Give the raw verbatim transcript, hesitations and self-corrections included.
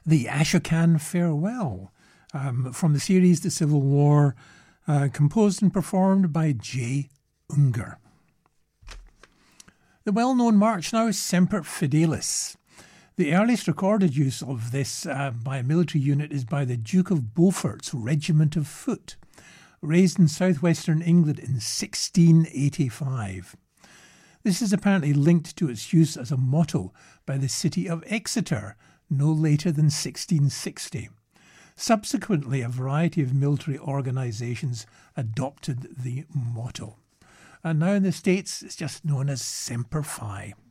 The Ashokan Farewell, um, from the series The Civil War, uh, composed and performed by J. Unger. The well-known march now is Semper Fidelis. The earliest recorded use of this uh, by a military unit is by the Duke of Beaufort's Regiment of Foot, raised in southwestern England in sixteen eighty-five. This is apparently linked to its use as a motto by the city of Exeter no later than sixteen sixty. Subsequently, a variety of military organisations adopted the motto. And now in the States, it's just known as Semper Fi.